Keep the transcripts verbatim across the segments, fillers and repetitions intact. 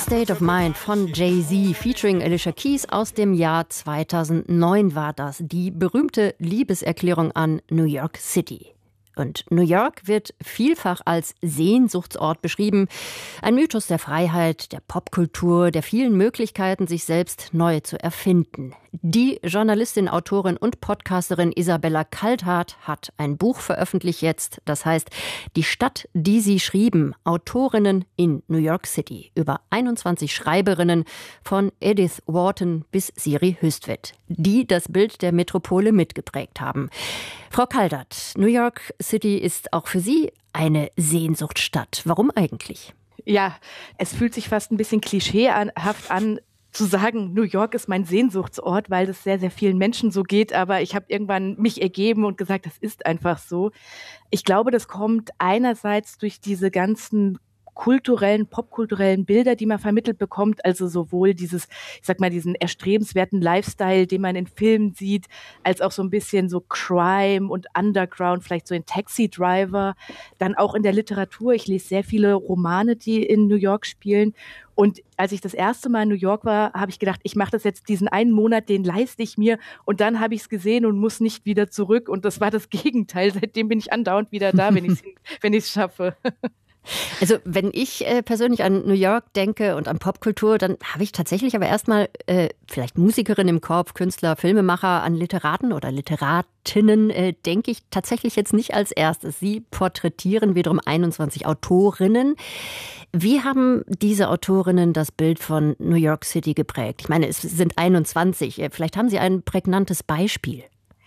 State of Mind von Jay-Z featuring Alicia Keys aus dem Jahr zweitausendneun war das. Die berühmte Liebeserklärung an New York City. Und New York wird vielfach als Sehnsuchtsort beschrieben. Ein Mythos der Freiheit, der Popkultur, der vielen Möglichkeiten, sich selbst neu zu erfinden. Die Journalistin, Autorin und Podcasterin Isabella Kalthardt hat ein Buch veröffentlicht jetzt. Das heißt, die Stadt, die sie schrieben, Autorinnen in New York City. Über einundzwanzig Schreiberinnen von Edith Wharton bis Siri Hustvedt, die das Bild der Metropole mitgeprägt haben. Frau Kalthardt, New York City ist auch für Sie eine Sehnsuchtsstadt. Warum eigentlich? Ja, es fühlt sich fast ein bisschen klischeehaft an, zu sagen, New York ist mein Sehnsuchtsort, weil das sehr, sehr vielen Menschen so geht. Aber ich habe irgendwann mich ergeben und gesagt, das ist einfach so. Ich glaube, das kommt einerseits durch diese ganzen kulturellen, popkulturellen Bilder, die man vermittelt bekommt, also sowohl dieses, ich sag mal, diesen erstrebenswerten Lifestyle, den man in Filmen sieht, als auch so ein bisschen so Crime und Underground, vielleicht so in Taxi Driver, dann auch in der Literatur. Ich lese sehr viele Romane, die in New York spielen. Und als ich das erste Mal in New York war, habe ich gedacht, ich mache das jetzt diesen einen Monat, den leiste ich mir. Und dann habe ich es gesehen und muss nicht wieder zurück. Und das war das Gegenteil. Seitdem bin ich andauernd wieder da, wenn ich es wenn ich's schaffe. Also wenn ich äh, persönlich an New York denke und an Popkultur, dann habe ich tatsächlich aber erstmal äh, vielleicht Musikerin im Kopf, Künstler, Filmemacher. An Literaten oder Literatinnen äh, denke ich tatsächlich jetzt nicht als erstes. Sie porträtieren wiederum einundzwanzig Autorinnen. Wie haben diese Autorinnen das Bild von New York City geprägt? Ich meine, es sind einundzwanzig. Vielleicht haben Sie ein prägnantes Beispiel.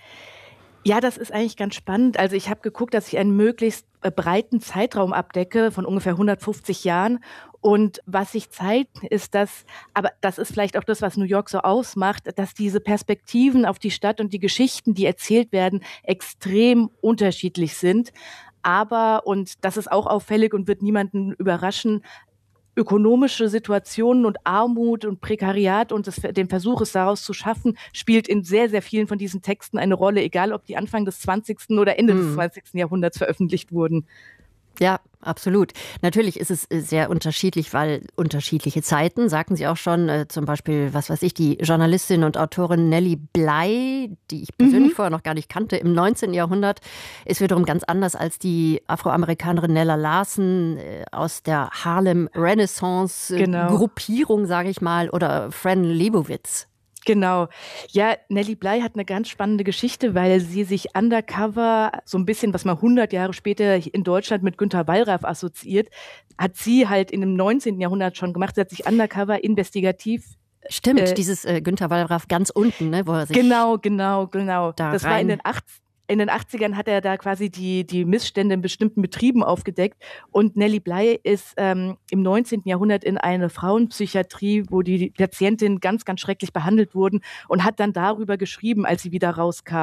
Ja, das ist eigentlich ganz spannend. Also ich habe geguckt, dass ich einen möglichst breiten Zeitraum abdecke von ungefähr hundertfünfzig Jahren. Und was sich zeigt, ist, dass, aber das ist vielleicht auch das, was New York so ausmacht, dass diese Perspektiven auf die Stadt und die Geschichten, die erzählt werden, extrem unterschiedlich sind. Aber, und das ist auch auffällig und wird niemanden überraschen, ökonomische Situationen und Armut und Prekariat und das, den Versuch, es daraus zu schaffen, spielt in sehr, sehr vielen von diesen Texten eine Rolle, egal ob die Anfang des zwanzigsten oder Ende hm. des zwanzigsten Jahrhunderts veröffentlicht wurden. Ja, absolut. Natürlich ist es sehr unterschiedlich, weil unterschiedliche Zeiten, sagten Sie auch schon, äh, zum Beispiel, was weiß ich, die Journalistin und Autorin Nellie Bly, die ich persönlich mhm. vorher noch gar nicht kannte, im neunzehnten Jahrhundert, ist wiederum ganz anders als die Afroamerikanerin Nella Larsen äh, aus der Harlem Renaissance äh, genau. Gruppierung, sage ich mal, oder Fran Lebowitz. Genau. Ja, Nellie Bly hat eine ganz spannende Geschichte, weil sie sich undercover, so ein bisschen, was man hundert Jahre später in Deutschland mit Günter Wallraff assoziiert, hat sie halt in dem neunzehnten Jahrhundert schon gemacht. Sie hat sich undercover investigativ Stimmt, äh, dieses äh, Günter Wallraff ganz unten, ne, wo er sich Genau, genau, genau. Da das rein. war in den achtziger In den achtzigern hat er da quasi die, die Missstände in bestimmten Betrieben aufgedeckt. Und Nellie Bly ist ähm, im neunzehnten Jahrhundert in eine Frauenpsychiatrie, wo die Patientinnen ganz, ganz schrecklich behandelt wurden und hat dann darüber geschrieben, als sie wieder rauskam.